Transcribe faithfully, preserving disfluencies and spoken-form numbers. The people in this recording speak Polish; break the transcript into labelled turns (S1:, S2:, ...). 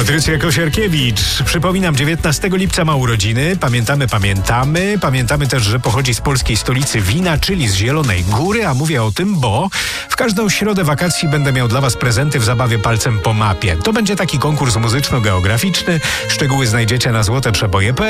S1: Patrycja Kosiarkiewicz. Przypominam, dziewiętnastego lipca ma urodziny. Pamiętamy, pamiętamy. Pamiętamy też, że pochodzi z polskiej stolicy wina, czyli z Zielonej Góry. A mówię o tym, bo w każdą środę wakacji będę miał dla was prezenty w zabawie palcem po mapie. To będzie taki konkurs muzyczno-geograficzny. Szczegóły znajdziecie na złote przeboje kropka pe el.